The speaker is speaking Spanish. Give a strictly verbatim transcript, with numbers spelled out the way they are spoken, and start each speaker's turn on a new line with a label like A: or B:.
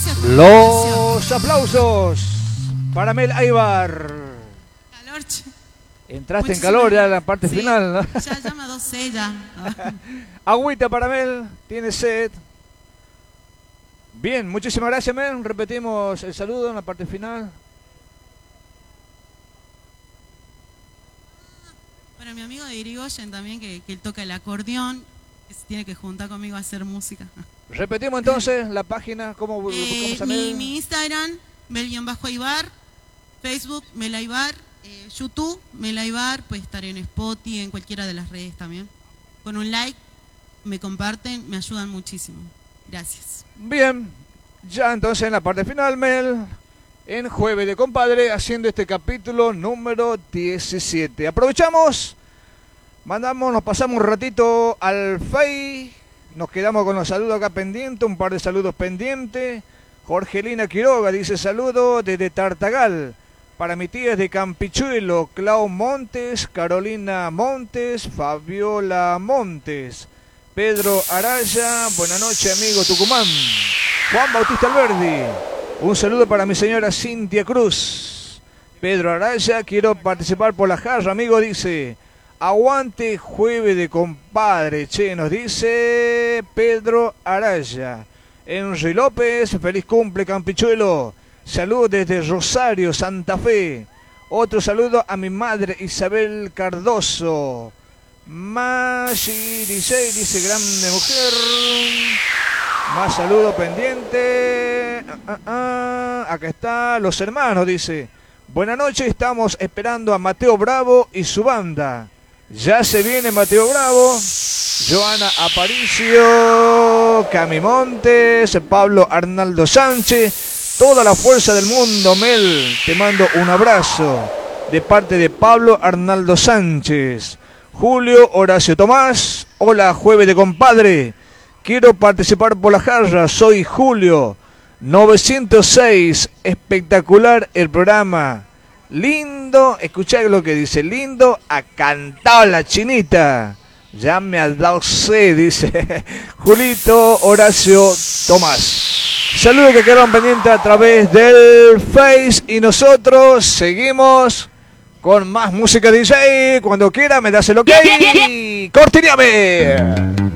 A: Gracias por
B: Los aplausos para Mel Aybar.
A: calor, che.
B: Entraste
A: Muchísimas
B: en calor ya en la
A: gracias.
B: parte
A: Sí,
B: final, ¿no?
A: Ya, ya me adosé ya.
B: Agüita para Mel, tiene sed. Bien, muchísimas gracias, Mel. Repetimos el saludo en la parte final.
A: Para mi amigo de Irigoyen también, que, que él toca el acordeón, que se tiene que juntar conmigo a hacer música.
B: Repetimos entonces la página, ¿cómo buscamos
A: Eh,
B: a
A: mi,
B: Mel?
A: mi Instagram, Mel-Aybar, Facebook, Mel Aybar, eh, YouTube, Mel Aybar, puede estar en Spotify, en cualquiera de las redes también. Con un like, me comparten, me ayudan muchísimo. Gracias.
B: Bien, ya entonces en la parte final, Mel, en Jueves de Compadre, haciendo este capítulo número diecisiete. Aprovechamos, mandamos, nos pasamos un ratito al Face, nos quedamos con los saludos acá pendientes, un par de saludos pendientes. Jorgelina Quiroga dice saludo desde Tartagal, para mi tía de Campichuelo, Clau Montes, Carolina Montes, Fabiola Montes. Pedro Araya, buenas noches amigo Tucumán. Juan Bautista Alberdi, un saludo para mi señora Cintia Cruz. Pedro Araya, quiero participar por la jarra, amigo, dice. Aguante Jueves de Compadre, che, nos dice Pedro Araya. Henry López, feliz cumple Campichuelo. Saludos desde Rosario, Santa Fe. Otro saludo a mi madre Isabel Cardoso. Maggi dice, dice grande mujer. Más saludo pendiente. Ah, ah, ah. Acá está, los hermanos, dice. Buenas noches, estamos esperando a Mateo Bravo y su banda. Ya se viene Mateo Bravo, Joana Aparicio, Cami Montes, Pablo Arnaldo Sánchez, toda la fuerza del mundo, Mel. Te mando un abrazo de parte de Pablo Arnaldo Sánchez. Julio Horacio Tomás, hola Jueves de Compadre, quiero participar por la jarra, soy Julio, novecientos seis, espectacular el programa, lindo, escuchá lo que dice, lindo, ha cantado la chinita, ya me ha dado sed, dice Julito Horacio Tomás. Saludos que quedaron pendientes a través del Face y nosotros seguimos con más música D J. Cuando quiera me das el ok. ¡Cortineame!